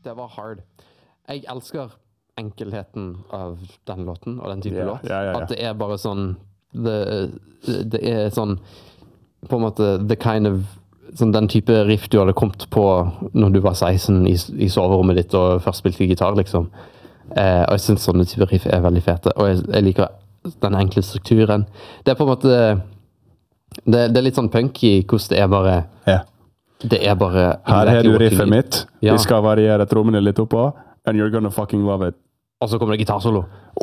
Det var hard. Jeg elsker enkelheten av den låten og den type låt. At det bare sånn det sånn på en måte the kind of sånn den type riff du hadde kommet på når du var 16 i soverommet ditt og først spilte gitar, liksom. Og jeg synes sånne type riff veldig fete. Og jeg liker den enkle strukturen. Det på en måte det litt sånn punky hvordan det bare det bare her du riffet mitt. Vi skal variere trommene litt oppå and you're gonna fucking love it. Og så kommer det gitarsolo.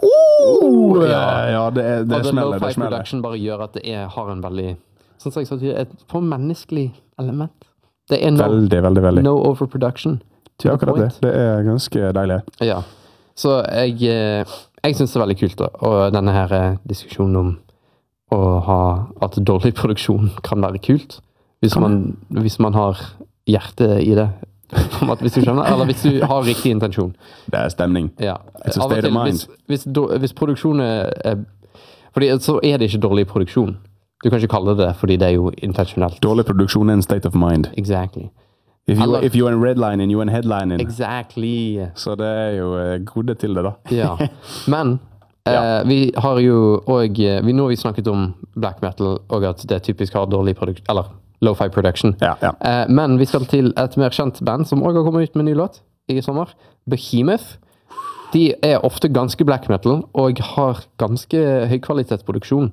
Ja, det smeller. Lo-fi production bare gjør at det har en veldig, sånn som jeg sa tidligere, et på menneskelig element. Det veldig. No overproduction. Ja, akkurat det. Det ganske deilig. Ja. Så jeg synes det veldig kult da. Og denne her diskusjonen om å ha at dårlig produksjon kan være kult. Hvis man har hjerte i det. Hvis du skjønner, eller hvis du har riktig intensjon. Det stemning. Ja. It's a state of mind. Hvis produksjonen fordi så det ikke dårlig produksjon. Du kan ikke kalle det fordi det jo intensjonelt. Dårlig produksjon en state of mind. Exactly. If you're in redlining, you're in headlining. Exactly. Så det jo gode til det da. Ja. Men vi har jo nå har vi snakket om black metal og at det typisk har dårlig produksjon, eller lo-fi production. Men vi skal til et mer kjent band som også har kommet ut med en ny låt i sommer. Behemoth. De ofte ganske black metal og har ganske høykvalitetsproduksjon.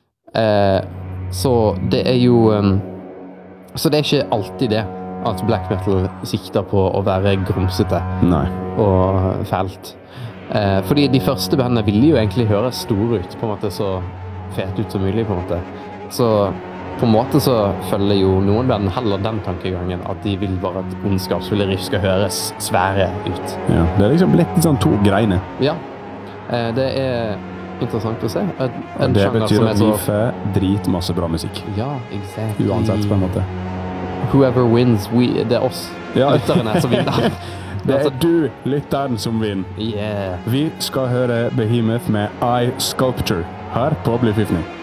Så det jo så det ikke alltid det at black metal sikter på å være grumsete og fælt. Fordi de første bandene ville jo egentlig høres store ut, på en måte så fet ut som mulig, på en måte. Så på en måte så følger jo noen band heller den tankegangen at de vil bare at ondskapsfulle riff skal høres svære ut. Ja, det liksom blitt sånn to greiene. Ja, det interessant å se. Det betyr at vi får dritmasse bra musikk. Ja, exactly. Uansett på en måte. Whoever wins, det oss. Lytterne som vinner. Det du, lytteren, som vinner. Yeah. Vi skal høre Behemoth med Eye Sculpture her på Bli Fifning.